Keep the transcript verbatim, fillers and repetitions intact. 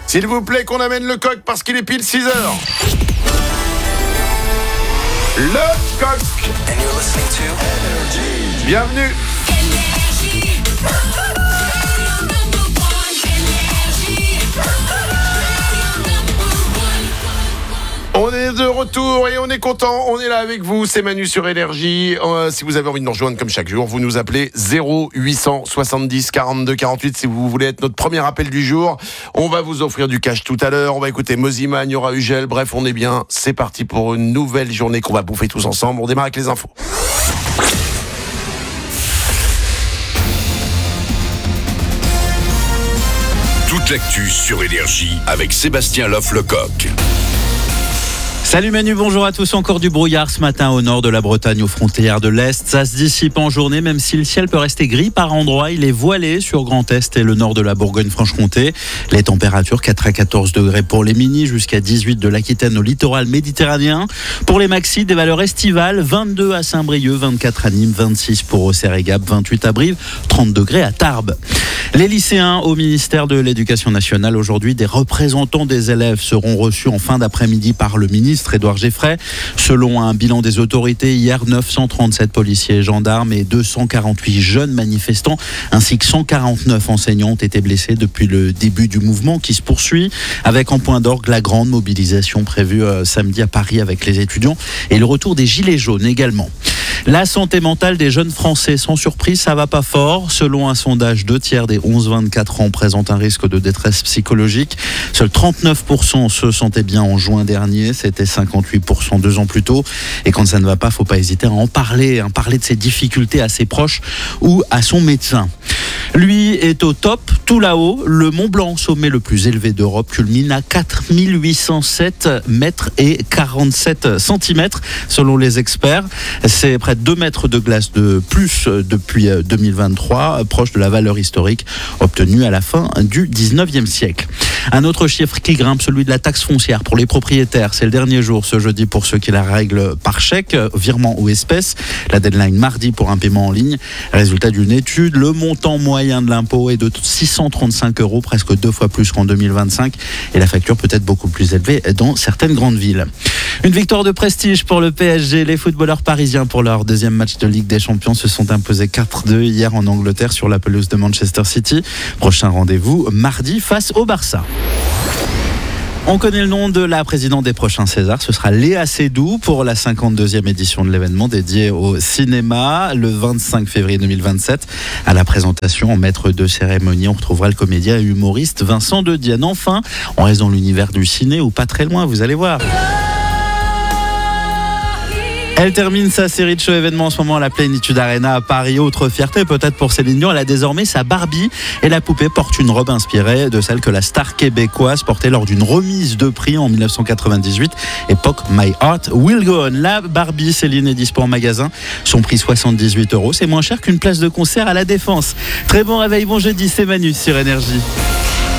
S'il vous plaît, qu'on amène le coq parce qu'il est pile six heures. Le coq. Bienvenue. On est de retour et on est content, on est là avec vous, c'est Manu sur Énergie. Euh, si vous avez envie de nous rejoindre comme chaque jour, vous nous appelez zéro huit cent soixante-dix quarante-deux quarante-huit si vous voulez être notre premier appel du jour. On va vous offrir du cash tout à l'heure, on va écouter Mosiman, il y aura Ugel, bref on est bien, c'est parti pour une nouvelle journée qu'on va bouffer tous ensemble. On démarre avec les infos. Toute l'actu sur Énergie avec Sébastien Loff-Lecoq. Salut Manu, bonjour à tous. Encore du brouillard ce matin au nord de la Bretagne, aux frontières de l'Est. Ça se dissipe en journée, même si le ciel peut rester gris par endroits. Il est voilé sur Grand Est et le nord de la Bourgogne-Franche-Comté. Les températures quatre à quatorze degrés pour les minis, jusqu'à dix-huit de l'Aquitaine au littoral méditerranéen. Pour les maxis, des valeurs estivales, vingt-deux à Saint-Brieuc, vingt-quatre à Nîmes, vingt-six pour Auxerre et Gap, vingt-huit à Brive, trente degrés à Tarbes. Les lycéens au ministère de l'Éducation nationale, aujourd'hui, des représentants des élèves seront reçus en fin d'après-midi par le ministre Édouard Geffray. Selon un bilan des autorités, hier, neuf cent trente-sept policiers et gendarmes et deux cent quarante-huit jeunes manifestants ainsi que cent quarante-neuf enseignants ont été blessés depuis le début du mouvement qui se poursuit, avec en point d'orgue la grande mobilisation prévue euh, samedi à Paris avec les étudiants et le retour des gilets jaunes également. La santé mentale des jeunes Français, sans surprise, ça va pas fort. Selon un sondage, deux tiers des onze vingt-quatre ans présentent un risque de détresse psychologique. Seuls trente-neuf pour cent se sentaient bien en juin dernier. C'était cinquante-huit pour cent deux ans plus tôt. Et quand ça ne va pas, faut pas hésiter à en parler, à parler de ses difficultés à ses proches ou à son médecin. Lui est au top, tout là-haut. Le Mont Blanc, sommet le plus élevé d'Europe, culmine à quatre mille huit cent sept mètres et quarante-sept centimètres, selon les experts. C'est près de deux mètres de glace de plus depuis deux mille vingt-trois, proche de la valeur historique obtenue à la fin du dix-neuvième siècle. Un autre chiffre qui grimpe, celui de la taxe foncière pour les propriétaires. C'est le dernier jour ce jeudi pour ceux qui la règlent par chèque, virement ou espèce. La deadline mardi pour un paiement en ligne. Résultat d'une étude, le montant moyen de l'impôt est de six cent trente-cinq euros, presque deux fois plus qu'en deux mille vingt-cinq. Et la facture peut être beaucoup plus élevée dans certaines grandes villes. Une victoire de prestige pour le P S G. Les footballeurs parisiens, pour leur deuxième match de Ligue des Champions, se sont imposés quatre deux hier en Angleterre sur la pelouse de Manchester City. Prochain rendez-vous mardi face au Barça. On connaît le nom de la présidente des prochains Césars, ce sera Léa Seydoux pour la cinquante-deuxième édition de l'événement dédié au cinéma, le vingt-cinq février deux mille vingt-sept. À la présentation, en maître de cérémonie, on retrouvera le comédien et humoriste Vincent de Dienne. Enfin, on reste dans l'univers du ciné ou pas très loin, vous allez voir. Elle termine sa série de shows événements en ce moment à la Plénitude Arena à Paris. Autre fierté peut-être pour Céline Dion, elle a désormais sa Barbie et la poupée porte une robe inspirée de celle que la star québécoise portait lors d'une remise de prix en dix-neuf cent quatre-vingt-dix-huit, époque My Heart Will Go On. La Barbie Céline est dispo en magasin, son prix soixante-dix-huit euros, c'est moins cher qu'une place de concert à la Défense. Très bon réveil, bon jeudi, c'est Manu sur Énergie.